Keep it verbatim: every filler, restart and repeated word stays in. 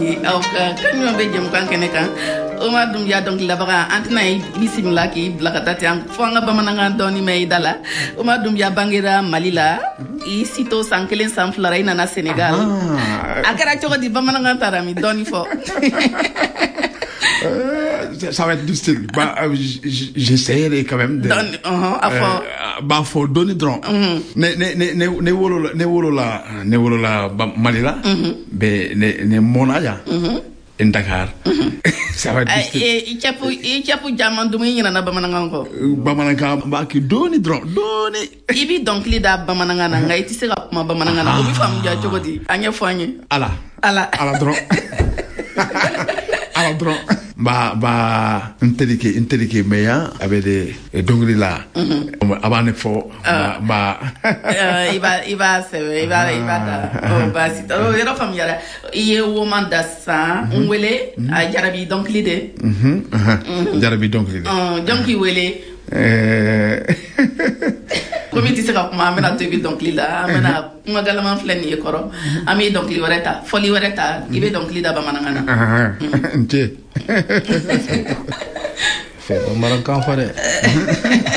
dɔnkili aw ka kan ɲɔgɔn bɛ jɛmukan kɛnɛ kan Omar Doumbia dɔnkili labaga an tɛna i bisimila k'i bila ka taa ten fo an ka bamanankan dɔɔni mɛn i da la Omar Doumbia bangera Mali la i si to san kelen san fila i nana Sénégal a kɛra cogo di bamanankan taara mi dɔɔni fɔ Euh, ça va être difficile. Bah, euh, j'essaierai quand même de. Don, uh-huh, euh, bah, faut donner drone. Ne, ne, ne, ne, ne wolo, ne wolo la, ne wolo la Malila. Be, ne, ne monaya. En Dakar. Ça va être difficile. Et, et, chapu, et, chapu, jaman, dumi, y'en a bamanangan ko. Bamanangan, bah, qui donne drone, donne. Ibi donc li da bamanangan nga iti se rap ma bamanangan. Obi fam ja jogodi. Anya foanye. Ala. Ala. Ala drone. Alors, drone. Ba ba ntelike ntelike meya abede dongri la abane fo ba ba iba iba se iba iba da o ba si o yero fam yara iye woman da sa nwele a jarabi donkli de mhm jarabi donkli de euh donki wele euh komi ti se ka kuma amena to bi donkli la amena kuma galaman flen ni koro ami donkli wareta foli wareta ibe donkli da ba manangana nte Fais pas mal en camp,